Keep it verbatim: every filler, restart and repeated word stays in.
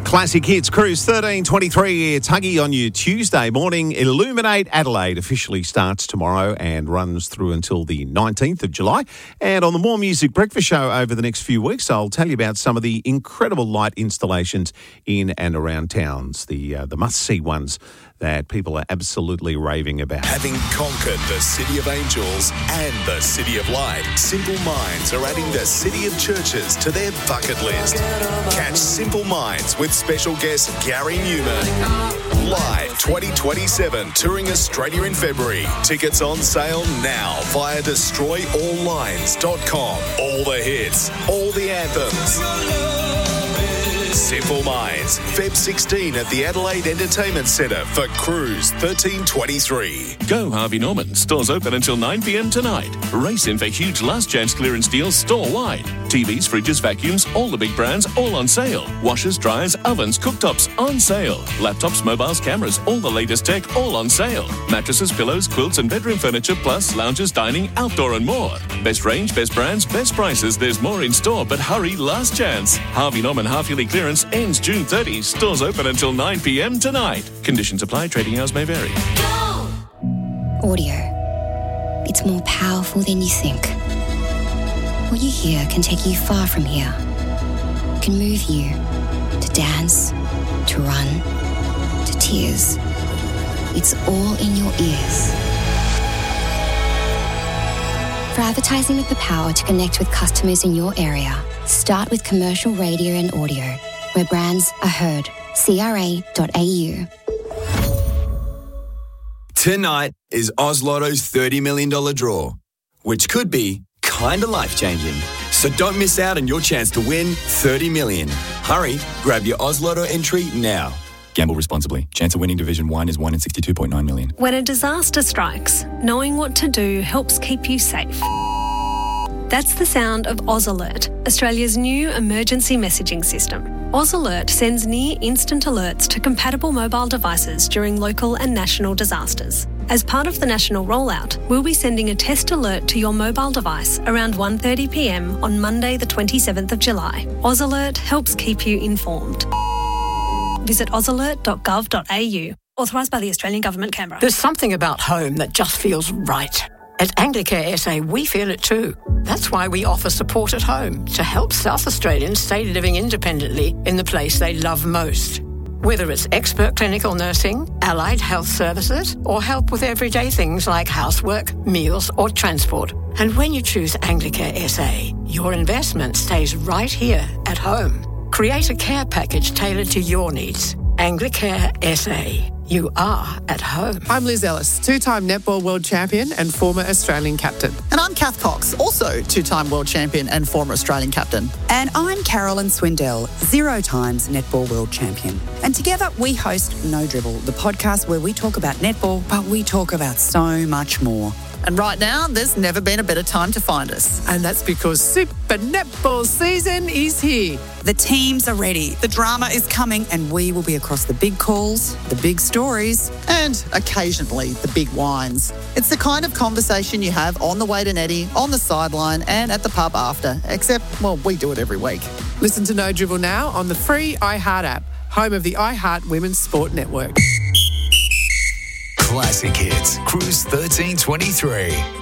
Classic Hits Cruise thirteen twenty-three. It's Huggy on your Tuesday morning. Illuminate Adelaide officially starts tomorrow and runs through until the nineteenth of July. And on the More Music Breakfast Show over the next few weeks, I'll tell you about some of the incredible light installations in and around towns, the uh, the must-see ones that people are absolutely raving about. Having conquered the City of Angels and the City of Light, Simple Minds are adding the City of Churches to their bucket list. Catch Simple Minds with special guest Gary Newman. Live twenty twenty-seven, touring Australia in February. Tickets on sale now via destroy all lines dot com. All the hits, all the anthems. Simple Minds, February sixteenth at the Adelaide Entertainment Centre for Cruise thirteen twenty-three. Go Harvey Norman. Stores open until nine p.m. tonight. Race in for huge last chance clearance deals store-wide. T Vs, fridges, vacuums, all the big brands, all on sale. Washers, dryers, ovens, cooktops, on sale. Laptops, mobiles, cameras, all the latest tech, all on sale. Mattresses, pillows, quilts and bedroom furniture, plus lounges, dining, outdoor and more. Best range, best brands, best prices. There's more in store, but hurry, last chance. Harvey Norman half-yearly clearance ends June thirtieth. Stores open until nine p.m. tonight. Conditions apply. Trading hours may vary. Audio. It's more powerful than you think. What you hear can take you far from here. Can move you to dance, to run, to tears. It's all in your ears. For advertising with the power to connect with customers in your area, start with commercial radio and audio, where brands are heard. C R A dot A U. Tonight is Oz Lotto's thirty million dollars draw, which could be kinda life-changing. So don't miss out on your chance to win thirty million dollars. Hurry, grab your Oz Lotto entry now. Gamble responsibly. Chance of winning Division one is one in sixty-two point nine million. When a disaster strikes, knowing what to do helps keep you safe. That's the sound of Oz Alert, Australia's new emergency messaging system. Oz Alert sends near-instant alerts to compatible mobile devices during local and national disasters. As part of the national rollout, we'll be sending a test alert to your mobile device around one thirty p.m. on Monday the twenty-seventh of July. Oz Alert helps keep you informed. Visit oz alert dot gov dot a u. Authorised by the Australian Government, Canberra. There's something about home that just feels right. At Anglicare S A, we feel it too. That's why we offer support at home to help South Australians stay living independently in the place they love most. Whether it's expert clinical nursing, allied health services, or help with everyday things like housework, meals, or transport. And when you choose Anglicare S A, your investment stays right here at home. Create a care package tailored to your needs. Anglicare S A. You are at home. I'm Liz Ellis, two-time netball world champion and former Australian captain. And I'm Kath Cox, also two-time world champion and former Australian captain. And I'm Carolyn Swindell, zero times netball world champion. And together we host No Dribble, the podcast where we talk about netball, but we talk about so much more. And right now, there's never been a better time to find us. And that's because Super Netball season is here. The teams are ready, the drama is coming, and we will be across the big calls, the big stories. And occasionally the big wines. It's the kind of conversation you have on the way to Netty, on the sideline, and at the pub after. Except, well, we do it every week. Listen to No Dribble now on the free iHeart app, home of the iHeart Women's Sport Network. Classic Hits, Cruise thirteen twenty-three.